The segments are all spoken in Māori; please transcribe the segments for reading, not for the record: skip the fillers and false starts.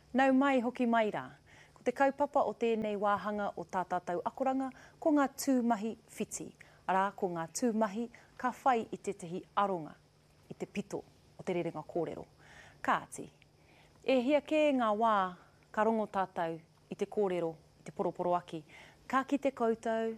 Nau mai hoki mai rā. Ko te kaupapa o tēnei wāhanga o tā tātou akoranga, ko ngā tūmahi whiti. Arā, ko ngā tūmahi ka whai i te tehi aronga, i te pito o te rerenga kōrero. Kāti, e hia kē ngā wā ka rongo tātou i te kōrero, i te poroporo aki. Ka ki te koutou,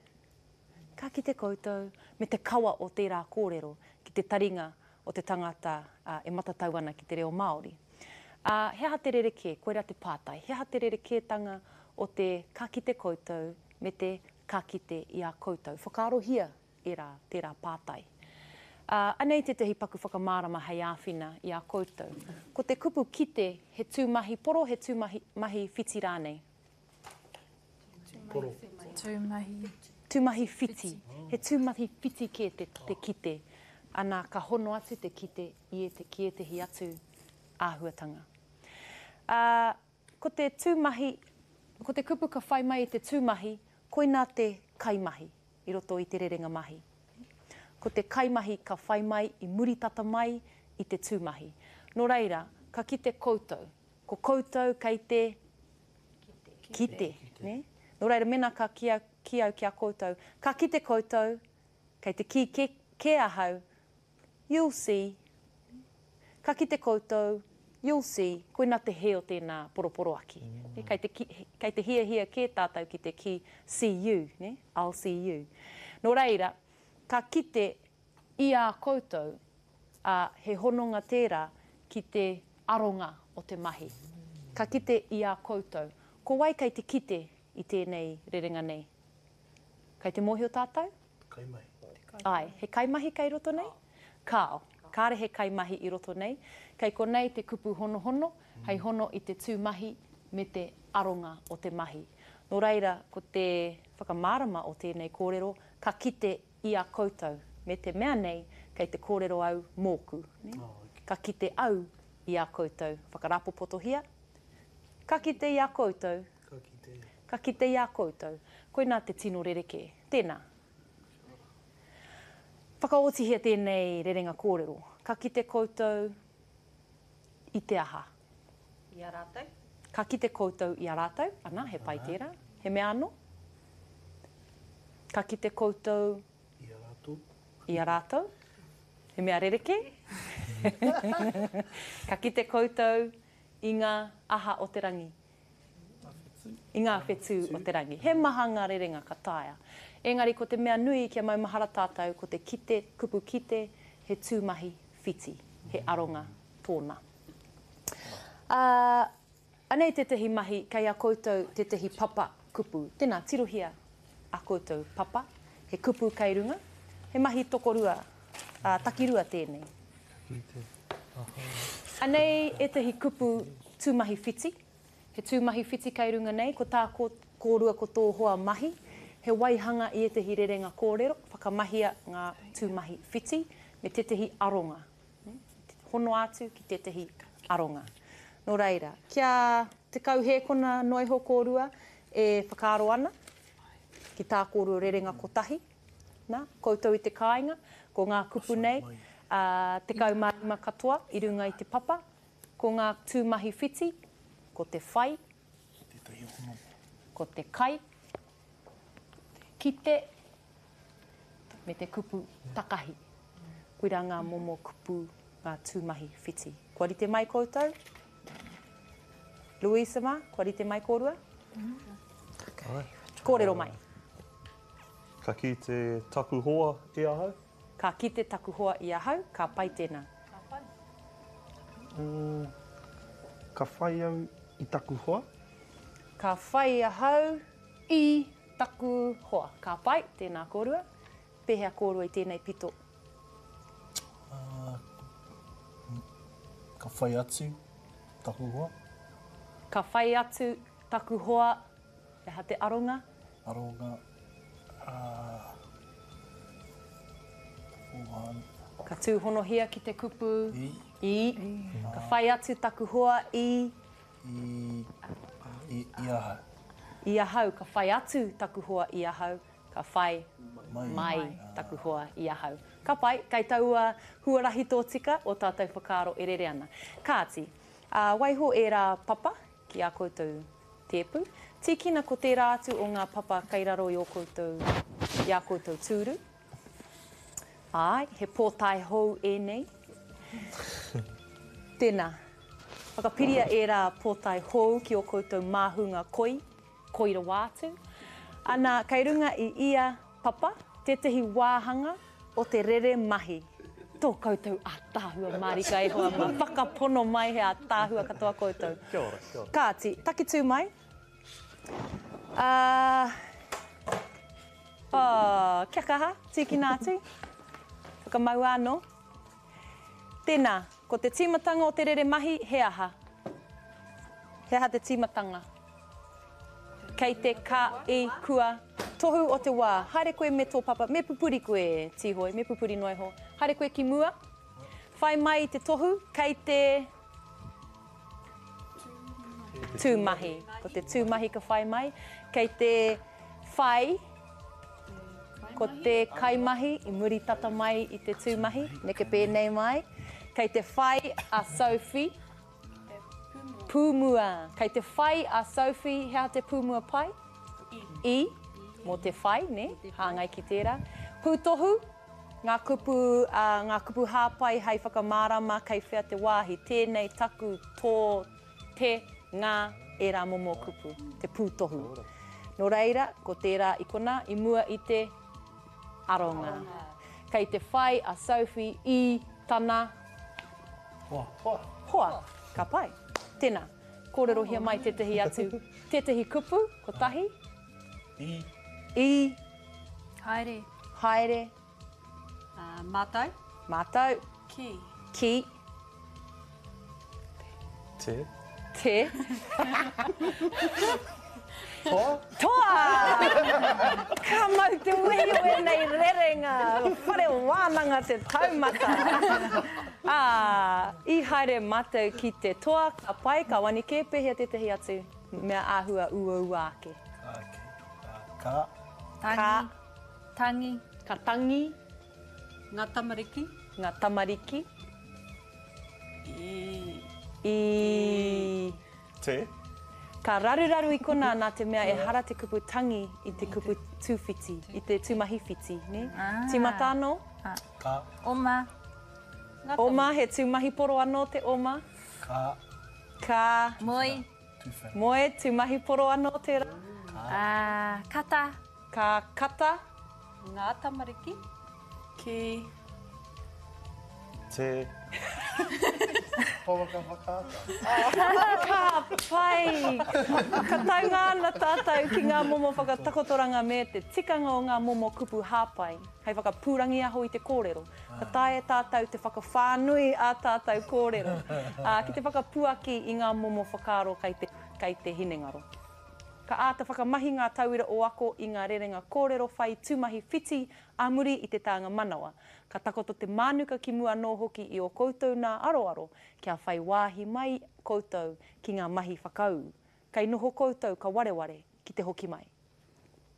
me te kawa o tērā kōrero, ki te taringa o te tangata e matatau ana ki te reo Māori. He aha te rerekē, koera te pātai, he aha te rerekētanga o te ka ki te koutou me te ka ki te i a koutou. Whakaarohia e rā tērā pātai. Anei te tehi paku whakamārama hei āwhina i a koutou. Ko te kupu kite he tūmahi poro, he tūmahi whiti rānei? Poro. Tūmahi whiti. He tūmahi whiti ke te kite. Ana ka hono atu te kite i ki e te hi atu āhuatanga. Ko te tūmahi, ko te kupu ka whai mai i te tūmahi, koina te kaimahi i roto i te rerenga mahi. Ko te kaimahi ka whai mai i muritata mai i te tūmahi. Nō reira, ka ki te koutou. Ko koutou kei te kite. Ne? Nō reira, mena ka ki au ki a koutou. Ka ki te koutou, kei te ke ahau, you'll see. Ka ki te koutou, you'll see. Koina te he o tēnā poroporo aki. Ne? Kei te hia ke tātou ki te ki see you. Ne? I'll see you. Nō reira, ka kite i a koutou he hononga tērā ki te aronga o te mahi. Ka kite i a koutou. Ko wai kei te kite i tēnei rerenga nei? Kei te mohi o tātou? Kaimahi. Ai, he kaimahi kei roto nei? Kāo. Kāre he kaimahi i roto nei. Kei ko nei te kupu hono, hei hono i te tūmahi me te aronga o te mahi. Nō reira, ko te whakamārama o tēnei kōrero, ka kite i a koutou. Me te mea nei, kei te kōrero au mōku. Ne? Ka kite au i a koutou. Whakarapo potohia. Ka kite i a koutou. Ka kite i a koutou. Koina te tino rereke. Tēnā. Whakaotihia tēnei rerenga kōrero. Ka kite koutou i te aha. I a rātou. Ka kite koutou i a rātou. Ana, he pai tērā. He mea anō. Ka kite koutou i a rātou. He mea rereke. Ka kite koutou i ngā aha o te rangi. I ngā whetū o te rangi. He maha ngā rerenga ka taia. Engari, ko te mea nui kia maumahara tātou, ko te kite, kupu kite, he tūmahi whiti, he aronga tōna. Anei te tehi mahi, kei a koutou te tehi papa kupu. Tēnā, tirohia a koutou papa, he kupu kei runga. He mahi tokorua, takirua tēnei. Anei e tehi kupu tūmahi whiti. He tūmahi whiti kei runga nei, ko tā kōrua ko tō hoa mahi. He waihanga i e tehi rerenga kōrero, whakamahia ngā tūmahi whiti, me te tehi aronga. Hono atu ki te tehi aronga. Nō reira, kia te kauhe kona noiho kōrua e whakaaro ana, ki tā kōrua rerenga kotahi. Nā, koutou i te kāinga, ko ngā kupu nei, te kaumārima katoa, i runga i te papa, ko ngā tūmahi whiti, ko te whai, ko te kai, kite, me te kupu takahi. Koira ngā momo kupu, ngā tūmahi whiti. Kua rite mai koutou? Louisa ma, kua rite mai kōrua? Kōrero mai. Ka ki te taku hoa i ahau? Ka ki te taku hoa i ahau, ka pai tēnā. Ka pai? Ka whai au i taku hoa? Ka whai ahau i taku hoa. Ka pai, tēnā kōrua. Pehea kōrua i tēnei pito. Ka whai atu taku hoa? Ka whai atu taku hoa, e ha te aronga? Aronga. Ka tūhonohia ki te kupu. I. Ka whai atu taku hoa i ahau. I ahau. Ka whai atu taku hoa i ahau. Ka whai mai taku hoa i ahau. Ka pai, kei taua huarahi tō tika o tātou whakaaro e rere ana. Kāti, waiho e rā papa, ki a koutou tepu. Tikina ko te rātu o ngā papa kairaro i o koutou, i a koutou tūru. Ai, he pōtai hou e nei. Tēnā, whakapiria e rā pōtai hou ki o koutou māhunga koira wātu. Ana, kei runga i ia papa, tētahi wāhanga o te rere mahi. Tō koutou ātāhua marika e hoa, ma whakapono mai he ātāhua katoa koutou. Kia ora, kia ora. Kāti, taki tū mai. Kia kaha, tiki nātu. Whakamau anō. Tēnā, ko te tīmatanga o te rere mahi, he aha. He aha te tīmatanga. Kei te ka i kua tohu o te wā. Haere koe me tō papa, me pupuri koe tihoi, me pupuri noi ho. Haere koe ki mua. Whai mai te tohu, kei te tūmahi. Ko te tūmahi ka whai mai. Kei te whai, ko te kaimahi, i muri tata mai i te tūmahi. Neke pēnei mai. Kei te whai a Sophie. Pūmua. Kei te whai a Sophie, hea te pūmua pai? I. Mō te whai, ne? Hāngai ki tērā. Pūtohu. Ngā kupu hāpai hei whakamārama kei whea te wāhi. Tēnei taku tō te ngā e rā momo kupu. Te pūtohu. Nō reira, ko tērā ikona, i mua i te aronga. Kei te whai a Sophie i tana hoa. Ka pai. Tēnā, kōrero hia mai tētahi atu. Tētahi kupu, ko tahi. I. Haere. Haere. Mātou. Mātou. Ki. Te. Toa! Ka mau te weo e nei rerenga. Whare wānanga te taumata. I haere mātou ki te toa, ka pai, ka wanike, pehea tētahi atu. Mea āhua ua ake. Ka. Tangi. Ka tangi. Ngā tamariki. Ngā tamariki. I. Te. Ka raruraru i kona nā te mea e hara te kupu tangi i te kupu tūwhiti, i te tūmahi whiti, ne? Tīmata anō? Ka. Oma. Oma, he tūmahi poro anō te oma? Ka. Moi. Moe, tūmahi poro anō te rā? Kata. Ka kata. Ngā tamariki. Ki. Te. Hoa ka whakaata. Ka pai! Ka taunga ana tātou ki ngā momo whakatakotoranga me te tikanga o ngā momo kupu hāpai. Hei whakapūrangi aho i te kōrero. Ka tae tātou te whakawhānui a tātou kōrero. Ki te whakapuaki i ngā momo whakaro kei te hinengaro. Ka āta whakamahi ngā tauira o ako i ngā rerenga kōrero whai tūmahi whiti a muri i te tāanga manawa. Ka takoto te mānuka ki mua nō hoki i o koutou nā aroaro, kia whai wāhi mai koutou ki ngā mahi whakau. Kei noho koutou ka wareware ki te hoki mai.